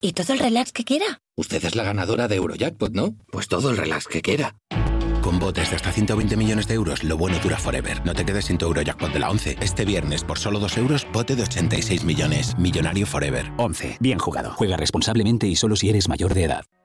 ¿Y todo el relax que quiera? Usted es la ganadora de Eurojackpot, ¿no? Pues todo el relax que quiera. Con botes de hasta 120 millones de euros, lo bueno dura forever. No te quedes sin tu Eurojackpot de la 11. Este viernes, por solo 2 euros, bote de 86 millones. Millonario forever. 11. Bien jugado. Juega responsablemente y solo si eres mayor de edad.